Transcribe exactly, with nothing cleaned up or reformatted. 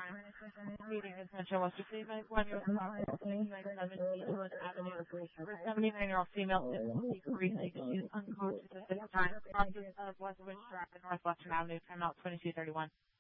Meeting is Metro West Receivement, one year old seventy-nine-year-old female, decreased, unconscious at this time, crossing of Westwood Drive and Northwestern Avenue, timeout twenty-two thirty-one.